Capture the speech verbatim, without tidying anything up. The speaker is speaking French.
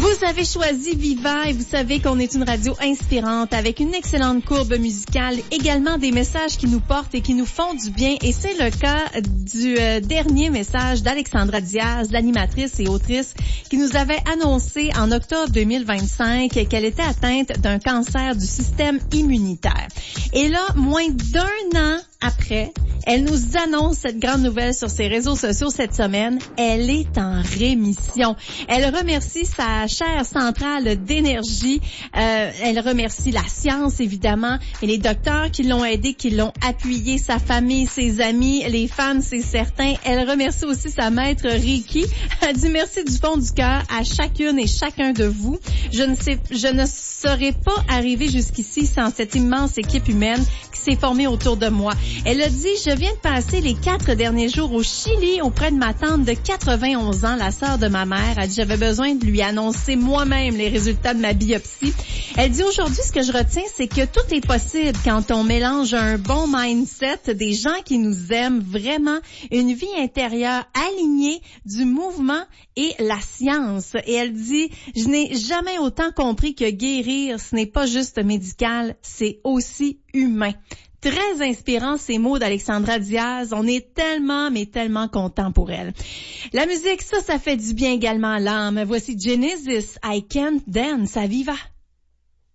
Vous avez choisi Viva et vous savez qu'on est une radio inspirante avec une excellente courbe musicale, également des messages qui nous portent et qui nous font du bien. Et c'est le cas du euh, dernier message d'Alexandra Diaz, l'animatrice et autrice, qui nous avait annoncé en octobre deux mille vingt-cinq qu'elle était atteinte d'un cancer du système immunitaire. Et là, moins d'un an après, elle nous annonce cette grande nouvelle sur ses réseaux sociaux cette semaine. Elle est en rémission. Elle remercie sa chère centrale d'énergie. Euh, elle remercie la science, évidemment, et les docteurs qui l'ont aidée, qui l'ont appuyée, sa famille, ses amis, les fans, c'est certain. Elle remercie aussi sa maître Reiki. Elle dit merci du fond du cœur à chacune et chacun de vous. Je ne sais, je ne serais pas arrivée jusqu'ici sans cette immense équipe humaine qui s'est formée autour de moi. Elle a dit, je viens de passer les quatre derniers jours au Chili auprès de ma tante de quatre-vingt-onze ans, la sœur de ma mère. Elle dit, j'avais besoin de lui annoncer moi-même les résultats de ma biopsie. Elle dit, aujourd'hui, ce que je retiens, c'est que tout est possible quand on mélange un bon mindset, des gens qui nous aiment vraiment, une vie intérieure alignée, du mouvement et la science. Et elle dit, je n'ai jamais autant compris que guérir, ce n'est pas juste médical, c'est aussi humain. Très inspirant ces mots d'Alexandra Diaz. On est tellement, mais tellement content pour elle. La musique, ça, ça fait du bien également à l'âme. Voici Genesis, I Can't Dance à Viva.